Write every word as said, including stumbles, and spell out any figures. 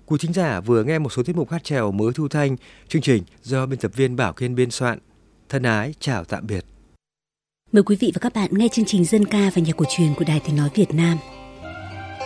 Quý thính giả vừa nghe một số tiết mục hát chèo mới thu thanh, chương trình do biên tập viên Bảo Kiên biên soạn. Thân ái, chào tạm biệt. Mời quý vị và các bạn nghe chương trình dân ca và nhạc cổ truyền của Đài Tiếng nói Việt Nam.